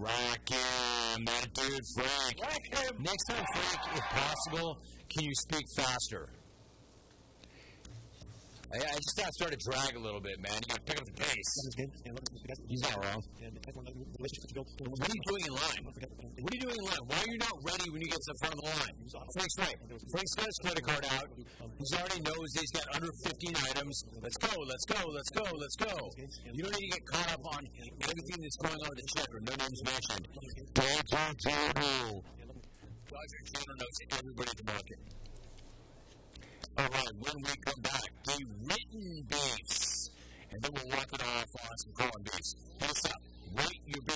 Rock him, that dude, Frank. Next time, Frank, if possible, can you speak faster? I just got to start to drag a little bit, man. You got to pick up the pace. He's not wrong. What are you doing in line? What are you doing in line? Why are you not ready when you get to the front of the line? Frank's right. Frank's got his credit card out. He already knows he's got under 15 items. Let's go, let's go, let's go, let's go. You don't need to get caught up on everything that's going on with the check or no names mentioned. Dodger Jr. knows everybody at the market. All right, when we come back, the written base, and then we'll walk it off on some corned beefs. Hit us up. Rate your beef.